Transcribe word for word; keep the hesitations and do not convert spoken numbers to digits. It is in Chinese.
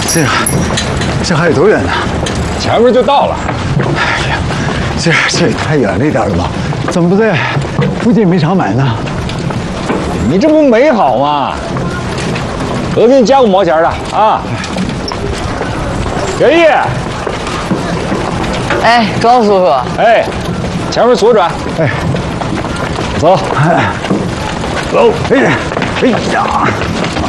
这这还有多远呢？ 前面就到了。 哎呀，这这也太远了一点了吧？怎么不在附近煤场买呢？ 你这不美好吗？我给你加五毛钱的啊。袁毅， 哎，庄叔叔， 哎，前面左转， 哎， 走， 哎，走，哎呀，哎呀。